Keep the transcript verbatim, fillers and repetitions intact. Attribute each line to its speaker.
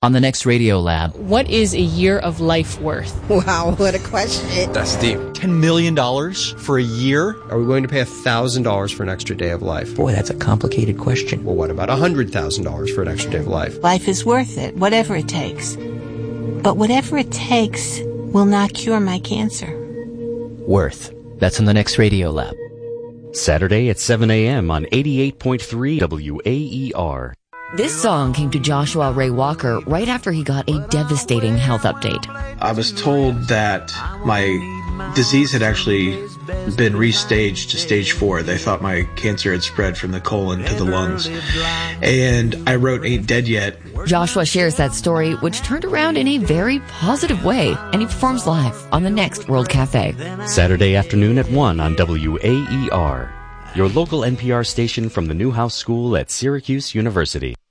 Speaker 1: on the next Radio Lab.
Speaker 2: What is a year of life worth?
Speaker 3: Wow, what a question.
Speaker 4: That's deep. ten million dollars for a year?
Speaker 5: Are we willing to pay one thousand dollars for an extra day of life?
Speaker 6: Boy, that's a complicated question.
Speaker 5: Well, what about one hundred thousand dollars for an extra day of life?
Speaker 7: Life is worth it, whatever it takes. But whatever it takes will not cure my cancer.
Speaker 1: Worth. That's on the next Radio Lab.
Speaker 8: Saturday at seven a.m. on eighty-eight point three W A E R.
Speaker 9: This song came to Joshua Ray Walker right after he got a devastating health update.
Speaker 10: I was told that my disease had actually been restaged to stage four. They thought my cancer had spread from the colon to the lungs. And I wrote Ain't Dead Yet.
Speaker 9: Joshua shares that story, which turned around in a very positive way, and he performs live on the next World Cafe.
Speaker 8: Saturday afternoon at one on W A E R. Your local N P R station from the Newhouse School at Syracuse University.